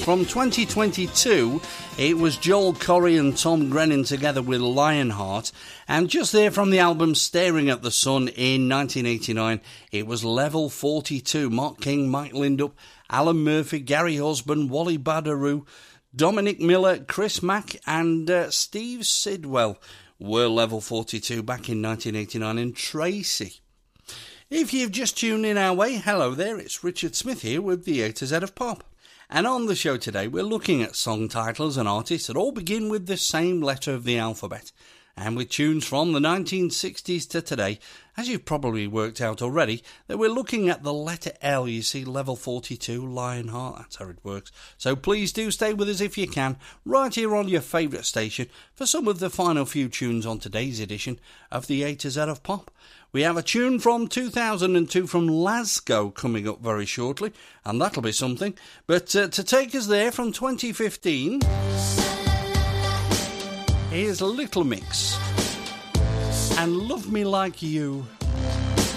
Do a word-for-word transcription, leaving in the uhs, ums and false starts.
From twenty twenty-two, it was Joel Corry and Tom Grennan together with Lionheart. And just there from the album Staring at the Sun in nineteen eighty-nine, it was Level forty-two. Mark King, Mike Lindup, Alan Murphy, Gary Husband, Wally Badarou, Dominic Miller, Chris Mack and uh, Steve Sidwell were Level forty-two back in nineteen eighty-nine, and Tracy. If you've just tuned in our way, hello there, it's Richard Smith here with the A to Z of Pop. And on the show today, we're looking at song titles and artists that all begin with the same letter of the alphabet. And with tunes from the nineteen sixties to today, as you've probably worked out already, that we're looking at the letter L. You see, Level forty-two, Lionheart, that's how it works. So please do stay with us if you can, right here on your favourite station, for some of the final few tunes on today's edition of the A to Z of Pop. We have a tune from two thousand two from Lasgo coming up very shortly, and that'll be something. But uh, to take us there from twenty fifteen, here's Little Mix and Love Me Like You.